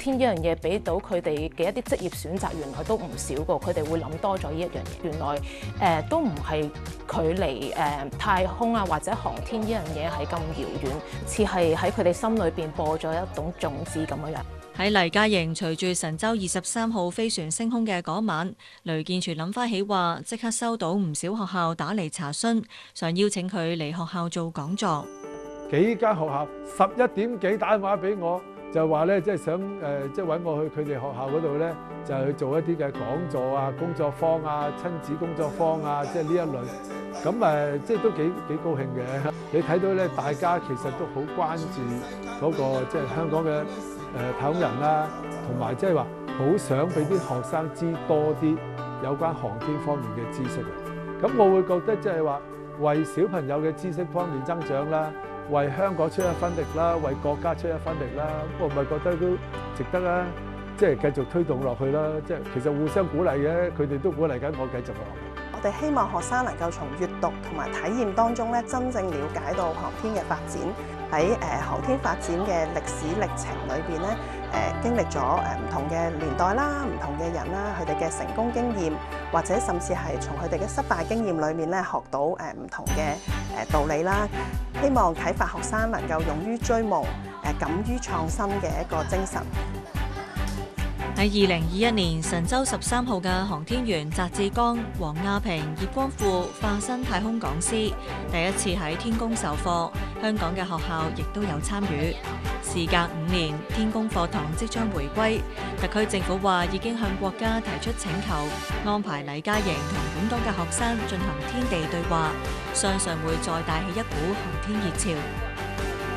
天呢樣嘢俾到佢哋嘅一啲職業選擇，原來都唔少個，佢哋會諗多咗呢一樣嘢。原來都唔係距離太空啊或者航天呢樣嘢係咁遙遠，似係喺佢哋心裏邊播咗一種種子咁樣。 喺黎嘉瑩隨住神舟23號飛船升空嘅嗰晚，雷建全諗翻起話，即刻收到唔少學校打嚟查詢，想邀請佢嚟學校做講座。 幾間學校11點幾打電話俾我，就話咧即係想即係揾我去佢哋學校嗰度咧，就去做一啲嘅講座啊、工作坊啊、親子工作坊啊，即係呢一類。咁即係都幾高興嘅。你睇到咧，大家其實都好關注嗰個即係香港嘅太空人啦，同埋即係話好想俾啲學生知多啲有關航天方面嘅知識。咁我會覺得即係話為小朋友嘅知識方面增長啦，為香港出一分力啦，為國家出一分力啦，我咪覺得都值得啦，即係繼續推動落去啦。即係其實互相鼓勵嘅，佢哋都鼓勵緊我繼續落。 我哋希望學生能夠從閱讀同埋體驗當中咧，真正了解到航天嘅發展。喺航天發展嘅歷史歷程裏邊咧，經歷咗唔同嘅年代啦、唔同嘅人啦，佢哋嘅成功經驗，或者甚至係從佢哋嘅失敗經驗裏面咧，學到唔同嘅道理啦。希望啟發學生能夠勇於追夢、敢於創新嘅一個精神。 喺2021年，神舟13號嘅航天員翟志剛、王亞平、葉光富化身太空講師，第一次喺天宮授課，香港嘅學校亦都有參與。事隔5年，天宮課堂即將回歸，特區政府話已經向國家提出請求，安排黎嘉瑩同本港嘅學生進行天地對話，相信會再帶起一股航天熱潮。